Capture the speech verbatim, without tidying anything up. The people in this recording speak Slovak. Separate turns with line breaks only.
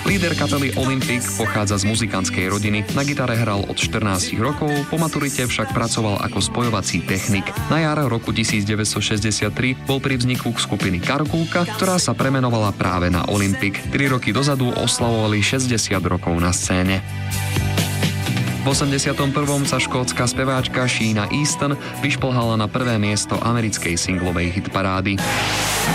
Líder kapely Olympic pochádza z muzikantskej rodiny, na gitare hral od štrnástich rokov, po maturite však pracoval ako spojovací technik. Na jar roku devätnásťstošesťdesiattri bol pri vzniku skupiny Karkulka, ktorá sa premenovala práve na Olympic. Tri roky dozadu oslavovali šesťdesiat rokov na scéne. V osemdesiatom prvom sa škótska speváčka Sheena Easton vyšplhala na prvé miesto americkej singlovej hitparády.